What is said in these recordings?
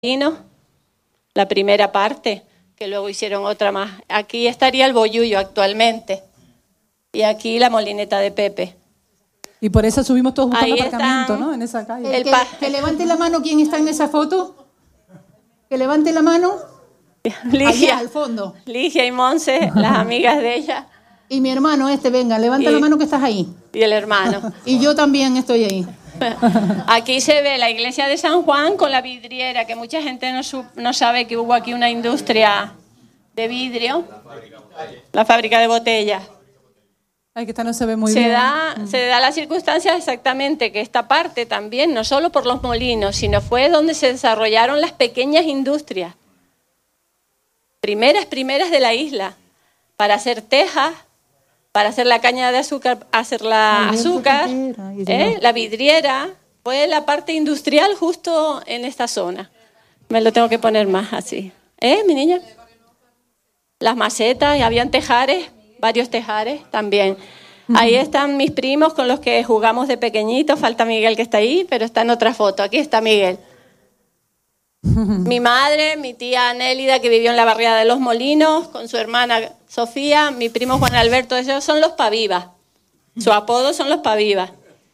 la primera parte, que luego hicieron otra más. Aquí estaría el Bollullo actualmente y aquí la molineta de Pepe. Y por eso subimos todos buscando Ahí aparcamiento, están, ¿no? En esa calle. Que levante la mano quien está en esa foto. Que levante la mano. Ligia, Allá al fondo. Ligia y Monse, las amigas de ella. Y mi hermano venga, levanta la mano que estás ahí. Y el hermano. Y yo también estoy ahí. Aquí se ve la iglesia de San Juan con la vidriera, que mucha gente no sabe que hubo aquí una industria de vidrio, la fábrica de botellas. Ay, que esta no se ve muy bien. Se da la circunstancia exactamente que esta parte también, no solo por los molinos, sino fue donde se desarrollaron las pequeñas industrias, primeras de la isla, para hacer tejas, para hacer la caña de azúcar, hacer la azúcar, la vidriera, fue la parte industrial justo en esta zona. Me lo tengo que poner más así. Mi niña? Las macetas, y habían tejares, varios tejares también. Ahí están mis primos con los que jugamos de pequeñitos. Falta Miguel que está ahí, pero está en otra foto. Aquí está Miguel. Mi madre, mi tía Nélida, que vivió en la barriada de Los Molinos, con su hermana Sofía, mi primo Juan Alberto, ellos son los Pavivas. Su apodo son los Pavivas.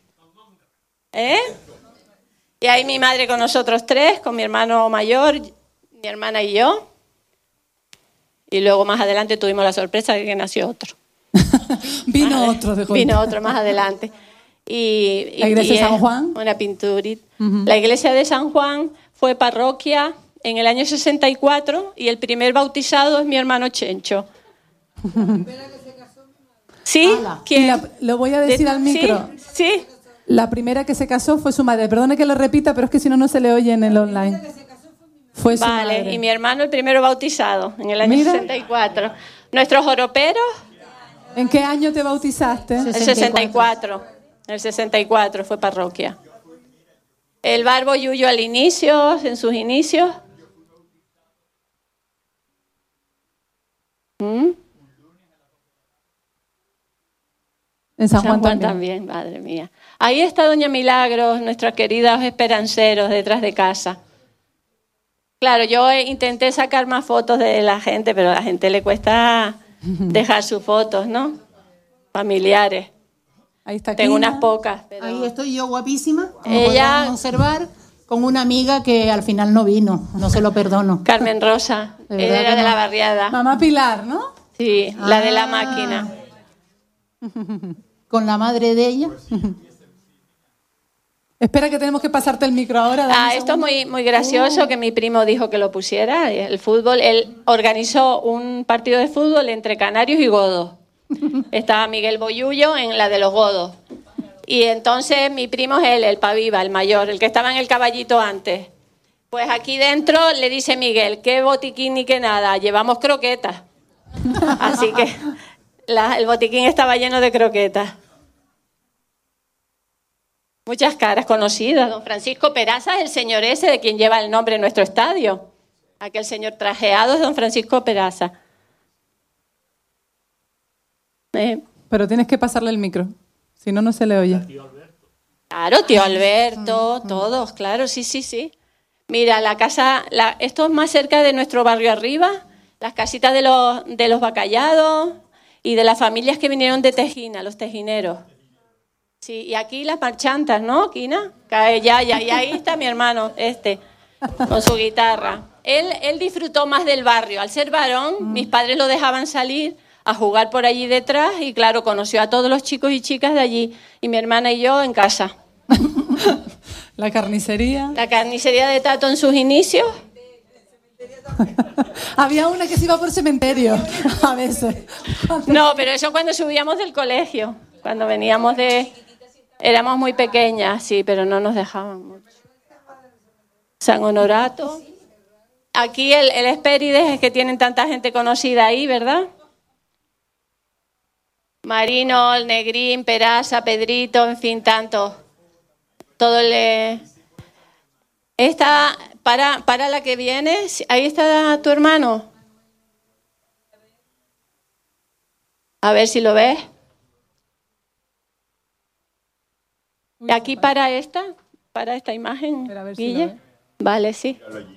Y ahí mi madre con nosotros tres, con mi hermano mayor, mi hermana y yo. Y luego más adelante tuvimos la sorpresa de que nació otro. Vino otro más adelante. ¿La iglesia de San Juan? Una pinturita. La iglesia de San Juan fue parroquia en el año 64 y el primer bautizado es mi hermano Chencho. ¿Sí? ¿Quién? Lo voy a decir al micro. Sí. La primera que se casó fue su madre. Perdone que lo repita, pero es que si no, no se le oye en el online. Fue su madre. Y mi hermano el primero bautizado en el año 64. Nuestros joroperos. ¿En qué año te bautizaste? El 64. El 64 fue parroquia. El bar Bollullo al inicio, en sus inicios. En San Juan también, madre mía. Ahí está Doña Milagros, nuestros queridos esperanceros detrás de casa. Claro, yo intenté sacar más fotos de la gente, pero a la gente le cuesta dejar sus fotos, ¿no? Familiares. Ahí está. Tengo unas pocas. Pero... Ahí estoy yo guapísima, como podrán observar, con una amiga que al final no vino, no se lo perdono. Carmen Rosa, era de la barriada. Mamá Pilar, ¿no? Sí, la de la máquina. Con la madre de ella. Espera que tenemos que pasarte el micro ahora. Esto es muy, muy gracioso que mi primo dijo que lo pusiera. El fútbol, él organizó un partido de fútbol entre Canarios y Godos. Estaba Miguel Bollullo en la de los Godos. Y entonces mi primo es él, el Paviva, el mayor, el que estaba en el caballito antes. Pues aquí dentro le dice Miguel, qué botiquín ni qué nada, llevamos croquetas. Así que el botiquín estaba lleno de croquetas. Muchas caras conocidas. Don Francisco Peraza es el señor ese de quien lleva el nombre en nuestro estadio. Aquel señor trajeado es don Francisco Peraza. Pero tienes que pasarle el micro, si no, no se le oye. Claro, tío Alberto, todos, claro, sí. Mira, la casa, esto es más cerca de nuestro barrio arriba, las casitas de los bacallados y de las familias que vinieron de Tejina, los tejineros. Sí, y aquí las marchantas, ¿no, Quina? Y ahí está mi hermano, con su guitarra. Él disfrutó más del barrio. Al ser varón, mis padres lo dejaban salir a jugar por allí detrás y, claro, conoció a todos los chicos y chicas de allí. Y mi hermana y yo en casa. ¿La carnicería? La carnicería de Tato en sus inicios. Había una que se iba por cementerio, a veces. No, pero eso cuando subíamos del colegio. Cuando veníamos éramos muy pequeñas, sí, pero no nos dejaban mucho. San Honorato. Aquí el Hespérides es que tienen tanta gente conocida ahí, ¿verdad? Marino, el Negrín, Peraza, Pedrito, en fin, tanto. Todo para la que viene, ahí está tu hermano. A ver si lo ves. Aquí para esta imagen, Guille. Vale, sí.